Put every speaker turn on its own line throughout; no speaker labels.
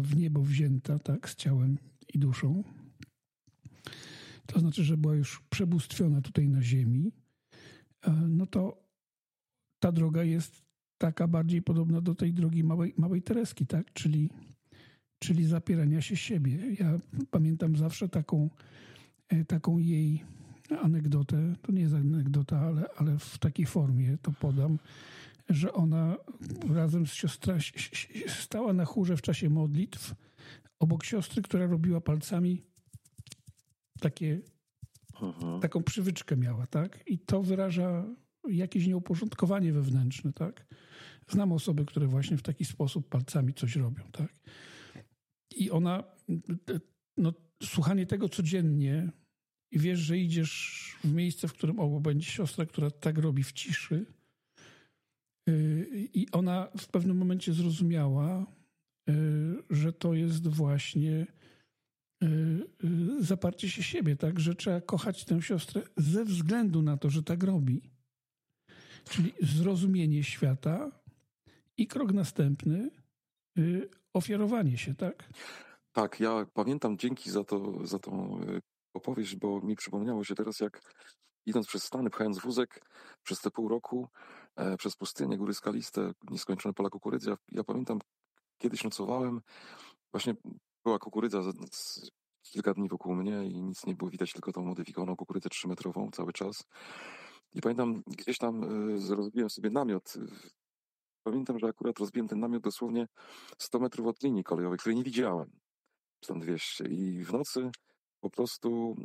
w niebo wzięta, tak, z ciałem i duszą. To znaczy, że była już przebóstwiona tutaj na ziemi. No to ta droga jest taka bardziej podobna do tej drogi małej Tereski, tak? Czyli zapierania się siebie. Ja pamiętam zawsze taką jej anegdotę, to nie jest anegdota, ale w takiej formie to podam, że ona razem z siostrą stała na chórze w czasie modlitw obok siostry, która robiła palcami taką przywyczkę miała, tak? I to wyraża jakieś nieuporządkowanie wewnętrzne, tak? Znam osoby, które właśnie w taki sposób palcami coś robią, tak? I ona, no, słuchanie tego codziennie i wiesz, że idziesz w miejsce, w którym będzie siostra, która tak robi w ciszy, i ona w pewnym momencie zrozumiała, że to jest właśnie zaparcie się siebie, tak? Że trzeba kochać tę siostrę ze względu na to, że tak robi. Czyli zrozumienie świata i krok następny, ofiarowanie się, tak?
Tak, ja pamiętam, dzięki za tą opowieść, bo mi przypomniało się teraz, jak idąc przez Stany, pchając wózek przez te pół roku, przez pustynię, góry skaliste, nieskończone pola kukurydzy. Ja pamiętam, kiedyś nocowałem, właśnie była kukurydza kilka dni wokół mnie i nic nie było widać, tylko tą modyfikowaną kukurydzę 3-metrową cały czas. I pamiętam, gdzieś tam rozbiłem sobie namiot. Pamiętam, że akurat rozbiłem ten namiot dosłownie 100 metrów od linii kolejowej, której nie widziałem. Tam 200. I w nocy po prostu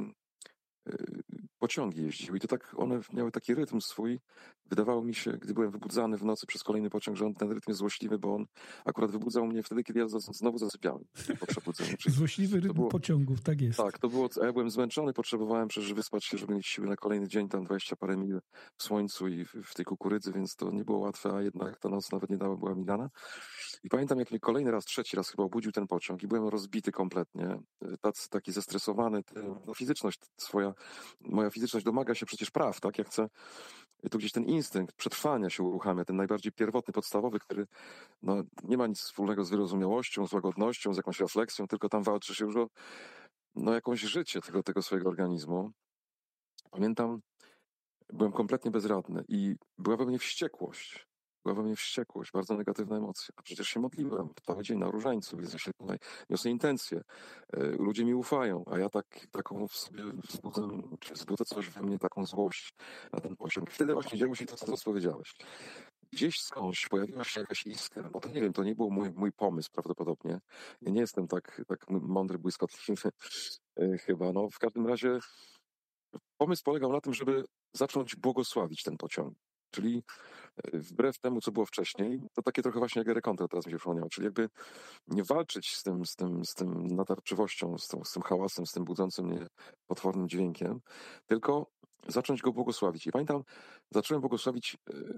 pociągi jeździły i to tak one miały taki rytm swój. Wydawało mi się, gdy byłem wybudzany w nocy przez kolejny pociąg, że ten rytm jest złośliwy, bo on akurat wybudzał mnie wtedy, kiedy ja znowu zasypiałem po przebudzeniu.
Złośliwy rytm pociągów, tak jest.
Tak, to było, a ja byłem zmęczony, potrzebowałem przecież wyspać się, żeby mieć siły na kolejny dzień, tam 20 parę mil w słońcu i w tej kukurydzy, więc to nie było łatwe, a jednak ta noc nawet nie była mi dana. I pamiętam, jak mnie kolejny raz, trzeci raz chyba obudził ten pociąg i byłem rozbity kompletnie, taki zestresowany, fizyczność moja fizyczność domaga się przecież praw, tak? Ja chcę, tu gdzieś ten instynkt przetrwania się uruchamia, ten najbardziej pierwotny, podstawowy, który no, nie ma nic wspólnego z wyrozumiałością, z łagodnością, z jakąś refleksją, tylko tam walczy się już o jakąś życie tego swojego organizmu. Pamiętam, byłem kompletnie bezradny i była we mnie wściekłość. Bardzo negatywna emocja. A przecież się modliłem cały dzień na różańcu. Jezu, się tutaj niosę intencje. Ludzie mi ufają, a ja taką w sobie wzbudzę coś we mnie, taką złość na ten pociąg. Wtedy właśnie działo się to, co powiedziałeś. Gdzieś skądś pojawiła się jakaś iskra, bo to nie wiem, to nie był mój pomysł prawdopodobnie. Ja nie jestem tak mądry, błyskotliwy chyba. No, w każdym razie pomysł polegał na tym, żeby zacząć błogosławić ten pociąg. Czyli wbrew temu, co było wcześniej, to takie trochę właśnie jak Erekontra teraz mi się przypomniało, czyli jakby nie walczyć z tym natarczywością, z tym hałasem, z tym budzącym mnie potwornym dźwiękiem, tylko zacząć go błogosławić. I pamiętam, zacząłem błogosławić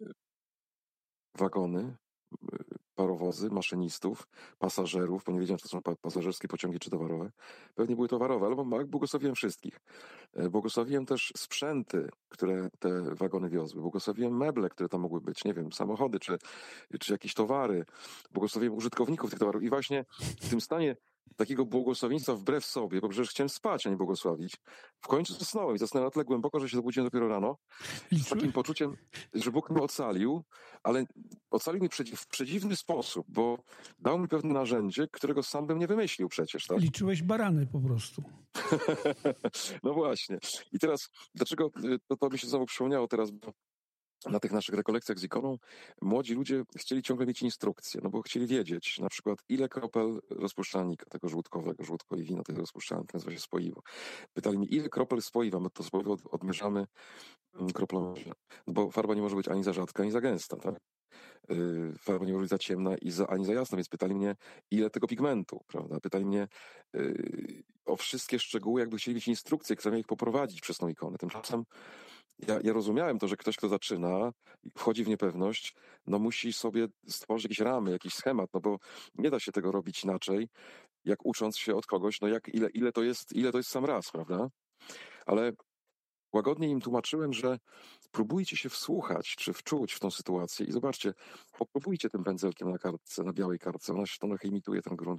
wagony, parowozy, maszynistów, pasażerów, bo nie wiedziałem, czy to są pasażerskie pociągi czy towarowe. Pewnie były towarowe, ale błogosławiłem wszystkich. Błogosławiłem też sprzęty, które te wagony wiozły. Błogosławiłem meble, które tam mogły być, nie wiem, samochody czy jakieś towary. Błogosławiłem użytkowników tych towarów. I właśnie w tym stanie takiego błogosławieństwa wbrew sobie, bo przecież chciałem spać, a nie błogosławić, w końcu zasnąłem i zasnąłem na tyle głęboko, że się obudziłem dopiero rano z takim poczuciem, że Bóg mnie ocalił, ale ocalił mnie w przedziwny sposób, bo dał mi pewne narzędzie, którego sam bym nie wymyślił przecież. Tak?
Liczyłeś barany po prostu.
No właśnie. I teraz, dlaczego to mi się znowu przypomniało teraz, bo na tych naszych rekolekcjach z ikoną młodzi ludzie chcieli ciągle mieć instrukcje, no bo chcieli wiedzieć na przykład ile kropel rozpuszczalnika tego żółtkowego, żółtko i wino, tego rozpuszczalnika, nazywa się spoiwo. Pytali mnie, ile kropel spoiwa, my to spoiwo odmierzamy kroplomierzem, bo farba nie może być ani za rzadka, ani za gęsta, tak? Farba nie może być za ciemna ani za jasna, więc pytali mnie, ile tego pigmentu, prawda? Pytali mnie o wszystkie szczegóły, jakby chcieli mieć instrukcje, które miał ich poprowadzić przez tą ikonę. Tymczasem ja rozumiałem to, że ktoś, kto zaczyna, wchodzi w niepewność, no musi sobie stworzyć jakieś ramy, jakiś schemat, no bo nie da się tego robić inaczej, jak ucząc się od kogoś, no ile to jest sam raz, prawda? Ale łagodnie im tłumaczyłem, że próbujcie się wsłuchać, czy wczuć w tą sytuację i zobaczcie, popróbujcie tym pędzelkiem na kartce, na białej kartce, ona trochę imituje ten grunt,